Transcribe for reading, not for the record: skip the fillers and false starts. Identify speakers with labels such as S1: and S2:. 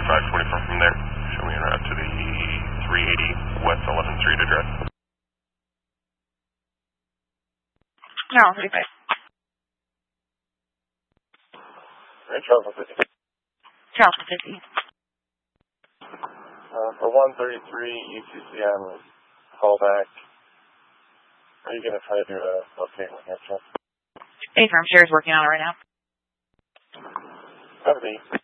S1: 524 from there. Show me en route to the 380 West 11th Street address.
S2: No, 35.
S3: Right, Charles 50.
S2: Charles 50.
S3: For 133 ECCM, call back. Are you going to try to do a locate one here, Charles?
S2: A-firm, Sherry's working on it right now.
S3: Copy.